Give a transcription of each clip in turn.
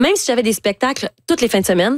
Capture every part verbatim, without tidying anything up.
même si j'avais des spectacles toutes les fins de semaine,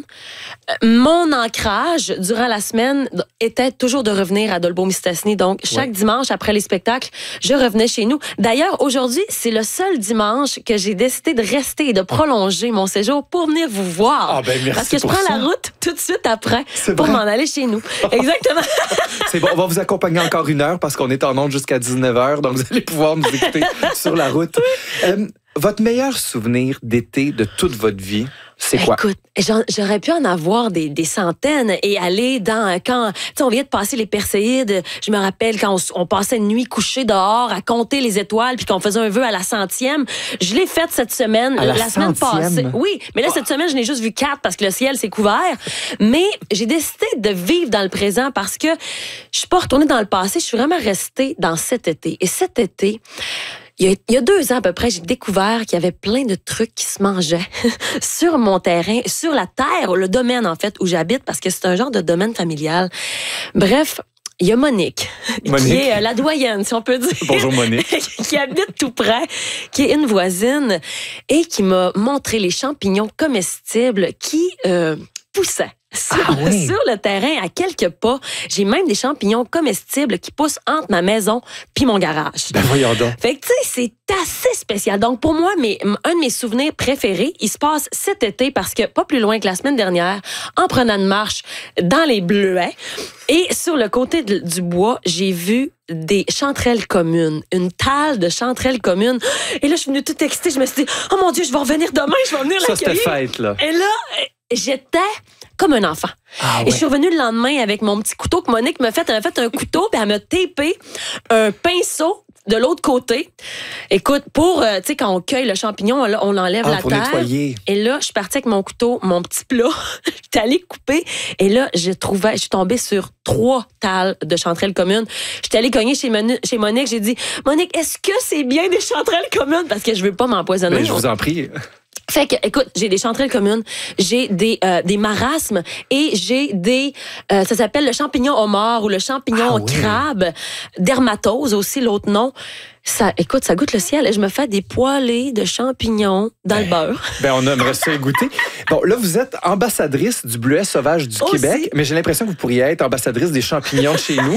mon ancrage durant la semaine était toujours de revenir à Dolbeau-Mistassini. Donc, chaque ouais. dimanche, après les spectacles, je revenais chez nous. D'ailleurs, aujourd'hui, c'est le seul dimanche que j'ai décidé de rester et de prolonger mon séjour pour venir vous voir. Ah ben merci. Parce que je prends ça. la route tout de suite après c'est pour vrai. m'en aller chez nous. Exactement. C'est bon, on va vous accompagner encore une heure parce qu'on est en onde jusqu'à dix-neuf heures, donc vous allez pouvoir nous écouter sur la route. Euh, votre meilleur souvenir d'été de toute votre vie, c'est quoi? Écoute, j'aurais pu en avoir des, des centaines et aller dans... Quand, tu sais, on vient de passer les Perséides, je me rappelle quand on, on passait une nuit couchée dehors à compter les étoiles puis qu'on faisait un vœu à la centième. Je l'ai faite cette semaine, à la, la semaine passée. Oui, mais là, cette semaine, je n'ai juste vu quatre parce que le ciel s'est couvert. Mais j'ai décidé de vivre dans le présent parce que je suis pas retournée dans le passé, je suis vraiment restée dans cet été. Et cet été... Il y, a, il y a deux ans à peu près, j'ai découvert qu'il y avait plein de trucs qui se mangeaient sur mon terrain, sur la terre, le domaine en fait où j'habite, parce que c'est un genre de domaine familial. Bref, il y a Monique, Monique. qui est euh, la doyenne, si on peut dire. Bonjour Monique. qui habite tout près, qui est une voisine et qui m'a montré les champignons comestibles qui euh, poussaient. Sur, ah oui. sur le terrain, à quelques pas, j'ai même des champignons comestibles qui poussent entre ma maison puis mon garage. Ben voyons donc. Fait que tu sais, c'est assez spécial. Donc pour moi, mes, un de mes souvenirs préférés, il se passe cet été parce que pas plus loin que la semaine dernière, en prenant une marche dans les bleuets et sur le côté de, du bois, j'ai vu des chanterelles communes, une talle de chanterelles communes. Et là, je suis venue toute excitée. Je me suis dit, oh mon Dieu, je vais revenir demain, je vais venir l'accueillir. Ça, c'était fête, là. Et là, j'étais comme un enfant. Ah ouais. Et je suis revenue le lendemain avec mon petit couteau que Monique m'a fait. Elle m'a fait un couteau, puis elle m'a tapé un pinceau de l'autre côté. Écoute, pour, euh, tu sais, quand on cueille le champignon, là, on enlève ah, la pour terre. Nettoyer. Et là, je suis partie avec mon couteau, mon petit plat. J'étais allée couper. Et là, je trouvais, je suis tombée sur trois talles de chanterelles communes. J'étais allée cogner chez, Moni- chez Monique. J'ai dit, Monique, est-ce que c'est bien des chanterelles communes? Parce que je veux pas m'empoisonner. Ben, je vous en prie. Fait que, écoute, j'ai des chanterelles communes, j'ai des euh, des marasmes et j'ai des... Euh, ça s'appelle le champignon homard ou le champignon ah, oui. crabe. Dermatose aussi, l'autre nom. Ça, écoute, ça goûte le ciel. Je me fais des poêlés de champignons dans ben, le beurre. Ben, on aimerait ça goûter. Bon, là, vous êtes ambassadrice du bleuet sauvage du aussi. Québec, mais j'ai l'impression que vous pourriez être ambassadrice des champignons chez nous.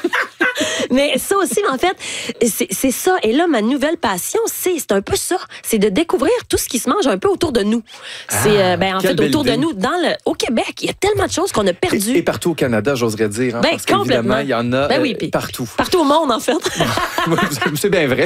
Mais ça aussi, en fait, c'est, c'est ça. Et là, ma nouvelle passion, c'est, c'est un peu ça. C'est de découvrir tout ce qui se mange un peu autour de nous. C'est, ah, euh, ben, en fait, autour idée. de nous, dans le, au Québec, il y a tellement de choses qu'on a perdues. Et, et partout au Canada, j'oserais dire. Hein, ben, parce qu'évidemment, il y en a ben oui, euh, partout. Partout au monde, en fait. C'est bien vrai.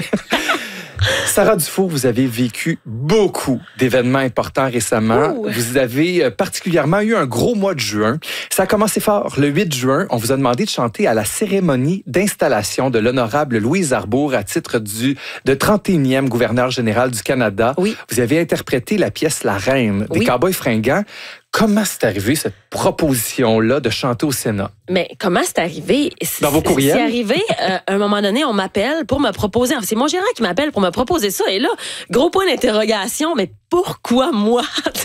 Sarah Dufour, vous avez vécu beaucoup d'événements importants récemment. Ouh. Vous avez particulièrement eu un gros mois de juin. Ça a commencé fort. Le huit juin, on vous a demandé de chanter à la cérémonie d'installation de l'honorable Louise Arbour à titre du de trente et unième gouverneur général du Canada. Oui. Vous avez interprété la pièce La Reine des oui. Cowboys fringants. Comment c'est arrivé, cette proposition-là de chanter au Sénat? Mais comment c'est arrivé? C'est, Dans vos courriels? C'est arrivé, euh, à un moment donné, on m'appelle pour me proposer... C'est mon gérant qui m'appelle pour me proposer ça. Et là, gros point d'interrogation, mais pourquoi moi?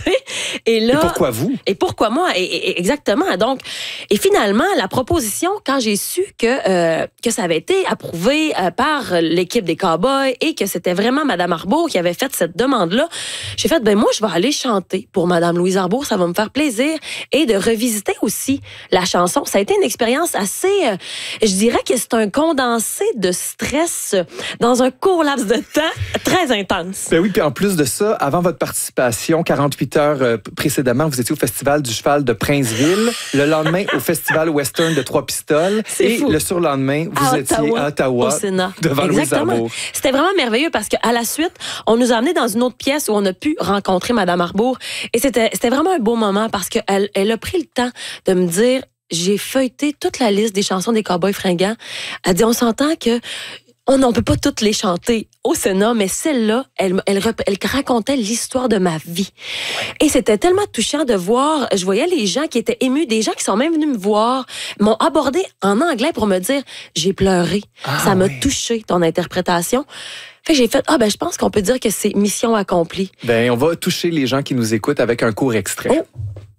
Et là, et pourquoi vous? Et pourquoi moi? Et, et, exactement. Donc, et finalement, la proposition, quand j'ai su que, euh, que ça avait été approuvé euh, par l'équipe des Cowboys et que c'était vraiment Mme Arbour qui avait fait cette demande-là, j'ai fait, ben moi, je vais aller chanter pour Mme Louise Arbour. Ça va me faire plaisir. Et de revisiter aussi la chanson. Ça a été une expérience assez... Euh, je dirais que c'est un condensé de stress dans un court laps de temps très intense. Ben oui, puis en plus de ça, avant votre participation, quarante-huit heures euh, précédemment, vous étiez au Festival du Cheval de Princeville. Le lendemain, au Festival Western de Trois-Pistoles. C'est et fou. le surlendemain, vous à étiez Ottawa, à Ottawa, au Sénat. devant Louise Arbour. C'était vraiment merveilleux parce qu'à la suite, on nous a amenés dans une autre pièce où on a pu rencontrer Mme Arbour. Et c'était, c'était vraiment un beau moment parce qu'elle elle a pris le temps de me dire, j'ai feuilleté toute la liste des chansons des Cowboys fringants. Elle dit, on s'entend que on ne peut pas toutes les chanter au Sénat, mais celle-là, elle, elle, elle racontait l'histoire de ma vie. Et c'était tellement touchant de voir, je voyais les gens qui étaient émus, des gens qui sont même venus me voir, m'ont abordé en anglais pour me dire, j'ai pleuré, ah, ça m'a oui. touché ton interprétation. Fait que j'ai fait, ah ben je pense qu'on peut dire que c'est mission accomplie. Ben on va toucher les gens qui nous écoutent avec un court extrait. Oh.